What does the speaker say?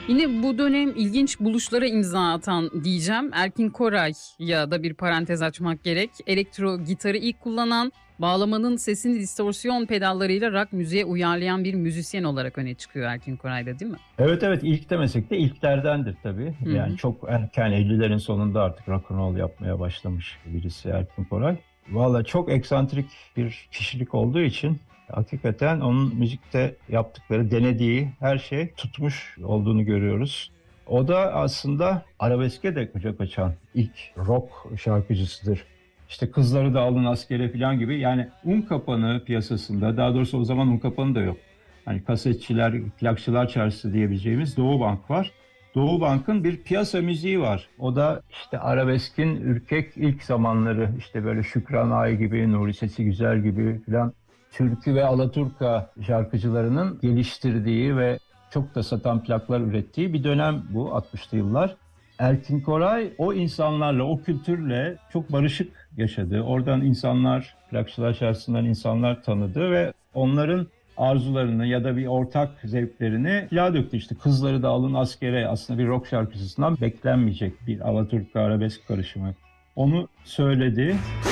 Yine bu dönem ilginç buluşlara imza atan diyeceğim. Erkin Koray'a da bir parantez açmak gerek. Elektro gitarı ilk kullanan, bağlamanın sesini distorsiyon pedallarıyla rock müziğe uyarlayan bir müzisyen olarak öne çıkıyor Erkin Koray'da, değil mi? Evet evet, ilk demesek de ilklerdendir tabii. Hı Yani hı. çok erken 50'lerin sonunda artık rock and roll yapmaya başlamış birisi Erkin Koray. Valla çok eksantrik bir kişilik olduğu için hakikaten onun müzikte yaptıkları, denediği her şey tutmuş olduğunu görüyoruz. O da aslında arabeske de kucak açan ilk rock şarkıcısıdır. İşte Kızları da Alın Askere falan gibi, yani un kapanı piyasasında, daha doğrusu o zaman un kapanı da yok. Hani kasetçiler, plakçılar çarşısı diyebileceğimiz Doğu Bank var. Doğu Bank'ın bir piyasa müziği var. O da işte arabeskin ürkek ilk zamanları, işte böyle Şükran Ay gibi, Nuri Sesi Güzel gibi filan türkü ve alaturka şarkıcılarının geliştirdiği ve çok da satan plaklar ürettiği bir dönem bu 60'lı yıllar. Erkin Koray o insanlarla, o kültürle çok barışık yaşadı. Oradan insanlar, plakçılar çarşısından insanlar tanıdı ve onların arzularını ya da bir ortak zevklerini plağa döktü. İşte Kızları da Alın Askere aslında bir rock şarkısından beklenmeyecek bir alaturka arabesk karışımı. Onu söyledi.